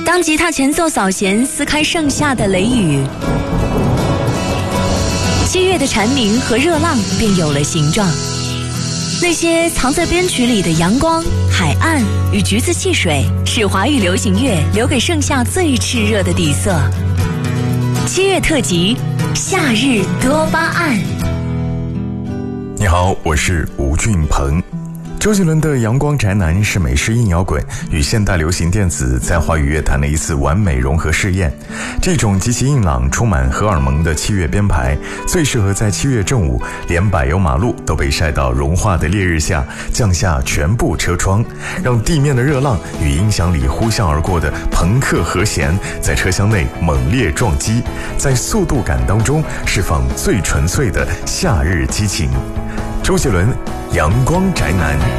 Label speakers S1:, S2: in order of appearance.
S1: 当吉他前奏扫弦撕开盛夏的雷雨，7月的蝉鸣和热浪便有了形状。那些藏在编曲里的阳光、海岸与橘子汽水，是华语流行乐留给盛夏最炽热的底色。7月特辑，夏日多巴胺。
S2: 你好，我是吴俊鹏。周杰伦的《阳光宅男》是美式硬摇滚与现代流行电子在华语乐坛的一次完美融合试验。这种极其硬朗、充满荷尔蒙的7月编排，最适合在7月正午，连柏油马路都被晒到融化的烈日下降下全部车窗，让地面的热浪与音响里呼啸而过的朋克和弦在车厢内猛烈撞击，在速度感当中释放最纯粹的夏日激情。周杰伦，阳光宅男。